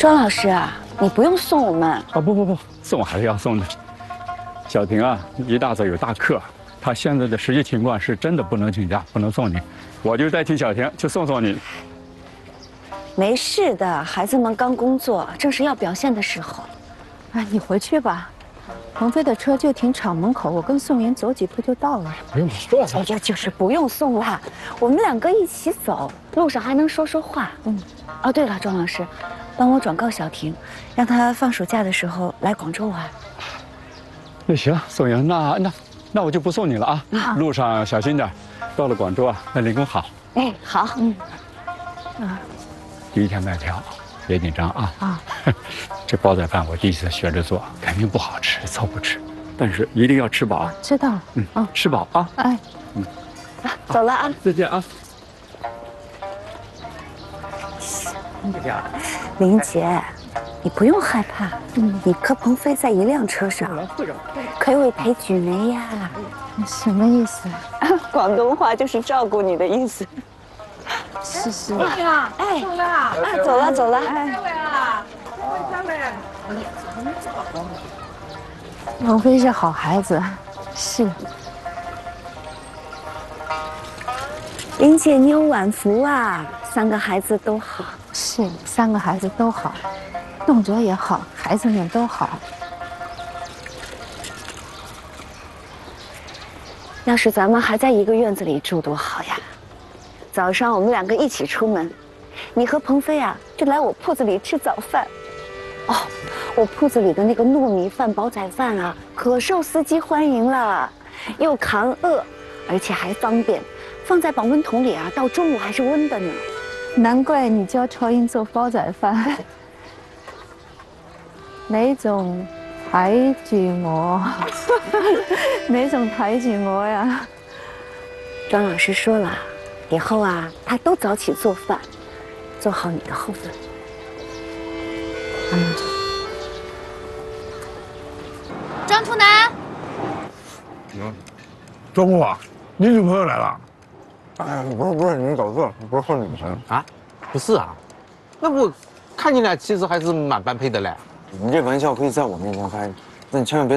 庄老师啊，你不用送我们啊！ 不，送还是要送的。小婷啊，一大早有大课，她现在的实际情况是真的不能请假，不能送你，我就代替小婷去送你。 没事的，孩子们刚工作，正是要表现的时候。 哎，你回去吧，鹏飞的车就停厂门口，我跟宋妍走几步就到了。 不用说了。 哎呀，就是不用送啦，我们两个一起走，路上还能说说话。哦，对了，庄老师，帮我转告小婷，让她放暑假的时候来广州玩。 那行，宋妍，那我就不送你了啊。路上小心点，到了广州啊，那临工好。 哎，好。 第一天卖票，别紧张啊。这煲仔饭我第一次学着做，肯定不好吃，凑合吃，但是一定要吃饱。 知道了。 吃饱啊。 哎， 走了啊。 再见啊。 林姐，你不用害怕，你和鹏飞在一辆车上，可以为陪举梅呀。 什么意思？ 广东话就是照顾你的意思。 是。 哎，走了。 鹏飞是好孩子，是。 林姐，你有晚福啊，3个孩子都好。 是，3个孩子都好，动辄也好，孩子们都好。 要是咱们还在一个院子里住多好呀！早上我们2个一起出门，你和鹏飞啊就来我铺子里吃早饭。哦，我铺子里的那个糯米饭、煲仔饭啊，可受司机欢迎了，又抗饿，而且还方便，放在保温桶里啊，到中午还是温的呢。 难怪你教超英做煲仔饭，哪種睇住我？哪種睇住我呀？ 莊老師說了，以後啊，他都早起做飯，做好你的後份。 张处男， 庄顾啊，你女朋友来了。哎，不是，你搞错了，不是贺女神啊，不是啊，那我看你俩其实还是蛮般配的嘞。 你这玩笑可以在我面前开，但你千万别。